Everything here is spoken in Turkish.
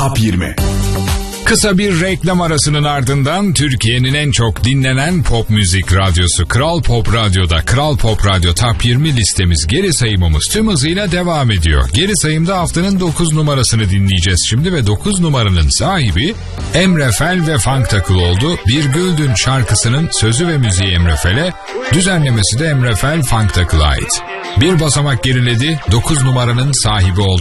Top 20. Kısa bir reklam arasının ardından Türkiye'nin en çok dinlenen pop müzik radyosu Kral Pop Radyo'da Kral Pop Radyo Top 20 listemiz, geri sayımımız tüm hızıyla devam ediyor. Geri sayımda haftanın 9 numarasını dinleyeceğiz şimdi ve 9 numaranın sahibi Emre Fel ve Funk Takıl oldu. Bir Güldün şarkısının sözü ve müziği Emre Fel'e, düzenlemesi de Emre Fel Funk Takıl'a ait. Bir basamak geriledi, 9 numaranın sahibi oldu.